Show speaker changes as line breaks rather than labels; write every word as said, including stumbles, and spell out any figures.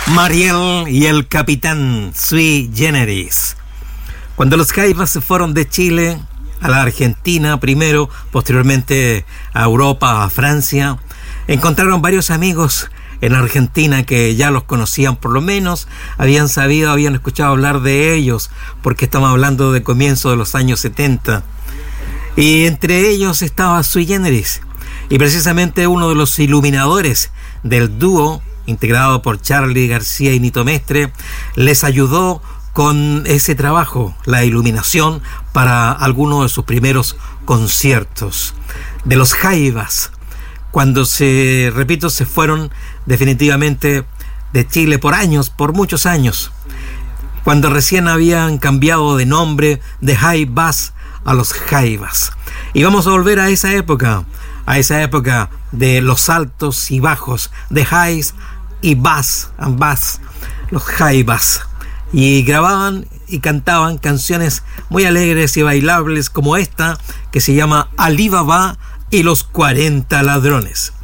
Mariel y el Capitán Sui Generis. Cuando los Jaivas se fueron de Chile a la Argentina primero, posteriormente a Europa, a Francia, encontraron varios amigos en Argentina que ya los conocían, por lo menos habían sabido, habían escuchado hablar de ellos, porque estamos hablando de comienzo de los años setenta. Y entre ellos estaba Sui Generis, y precisamente uno de los iluminadores del dúo, integrado por Charly García y Nito Mestre, les ayudó con ese trabajo, la iluminación para algunos de sus primeros conciertos. De los Jaivas, cuando se, repito, se fueron definitivamente de Chile por años, por muchos años, cuando recién habían cambiado de nombre de Jaivas a los Jaivas. Y vamos a volver a esa época, a esa época de los altos y bajos, de highs y bass, and bass, los Jaivas. Y grababan y cantaban canciones muy alegres y bailables como esta, que se llama Alí Baba y los cuarenta ladrones.